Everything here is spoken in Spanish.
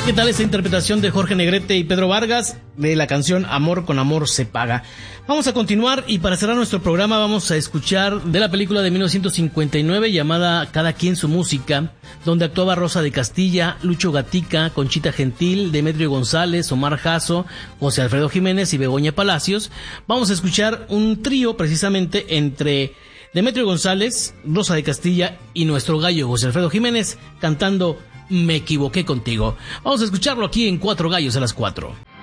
¿Qué tal esta interpretación de Jorge Negrete y Pedro Vargas de la canción Amor con amor se paga? Vamos a continuar y para cerrar nuestro programa vamos a escuchar de la película de 1959 llamada Cada quien su música, donde actuaba Rosa de Castilla, Lucho Gatica, Conchita Gentil, Demetrio González, Omar Jasso, José Alfredo Jiménez y Begoña Palacios. Vamos a escuchar un trío precisamente entre Demetrio González, Rosa de Castilla y nuestro gallo José Alfredo Jiménez cantando Me equivoqué contigo. Vamos a escucharlo aquí en Cuatro Gallos a las 4.